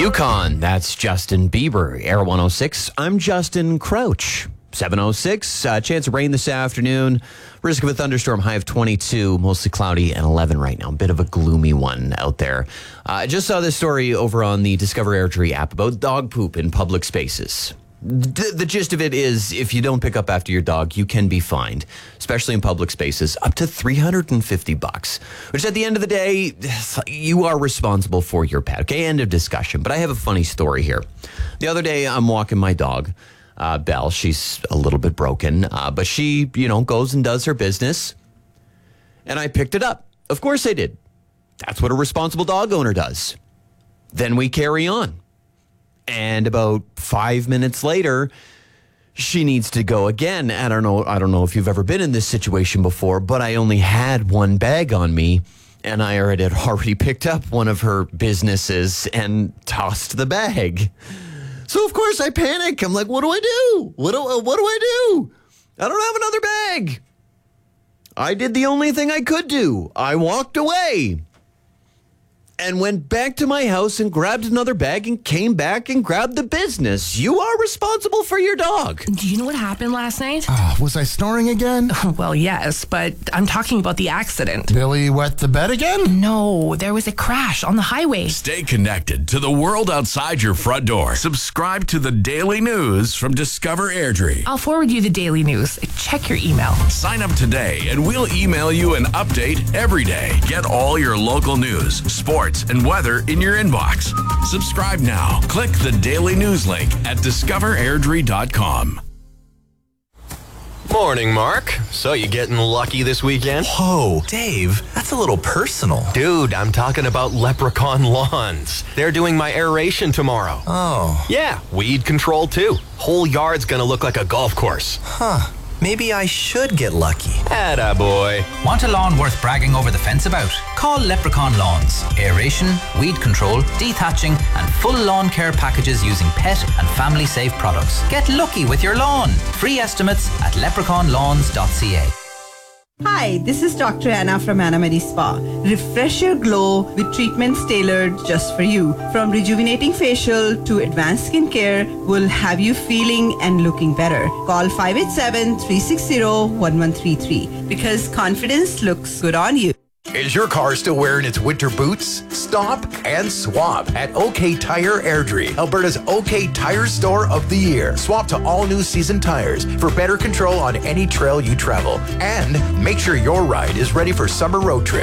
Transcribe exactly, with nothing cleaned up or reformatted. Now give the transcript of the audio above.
Yukon, that's Justin Bieber. Air one oh six, I'm Justin Crouch. seven oh six, uh, chance of rain this afternoon. Risk of a thunderstorm, high of twenty-two, mostly cloudy, and eleven right now. A bit of a gloomy one out there. Uh, I just saw this story over on the Discover Airdrie app about dog poop in public spaces. The, the gist of it is, if you don't pick up after your dog, you can be fined, especially in public spaces, up to three hundred fifty bucks, which at the end of the day, you are responsible for your pet. Okay, end of discussion. But I have a funny story here. The other day, I'm walking my dog, uh, Belle. She's a little bit broken, uh, but she, you know, goes and does her business. And I picked it up. Of course I did. That's what a responsible dog owner does. Then we carry on. And about five minutes later, she needs to go again. I don't know. I don't know if you've ever been in this situation before, but I only had one bag on me, and I already had already picked up one of her businesses and tossed the bag. So of course I panic. I'm like, "What do I do? What do what do I do? I don't have another bag." I did the only thing I could do. I walked away. And went back to my house and grabbed another bag and came back and grabbed the business. You are responsible for your dog. Do you know what happened last night? Uh, was I snoring again? Well, yes, but I'm talking about the accident. Billy wet the bed again? No, there was a crash on the highway. Stay connected to the world outside your front door. Subscribe to the daily news from Discover Airdrie. I'll forward you the daily news. Check your email. Sign up today and we'll email you an update every day. Get all your local news, sports, and weather in your inbox. Subscribe now. Click the daily news link at discover airdrie dot com. Morning, Mark. So you getting lucky this weekend? Whoa, Dave, that's a little personal. Dude, I'm talking about Leprechaun Lawns. They're doing my aeration tomorrow. Oh. Yeah, weed control too. Whole yard's gonna look like a golf course. Huh. Maybe I should get lucky. Attaboy. Want a lawn worth bragging over the fence about? Call Leprechaun Lawns. Aeration, weed control, dethatching, and full lawn care packages using pet and family safe products. Get lucky with your lawn. Free estimates at leprechaun lawns dot c a. Hi, this is Doctor Anna from Anna Medi Spa. Refresh your glow with treatments tailored just for you. From rejuvenating facial to advanced skincare, will have you feeling and looking better. Call five eight seven, three six zero, one one three three because confidence looks good on you. Is your car still wearing its winter boots? Stop and swap at OK Tire Airdrie, Alberta's OK Tire Store of the Year. Swap to all new season tires for better control on any trail you travel. And make sure your ride is ready for summer road trips.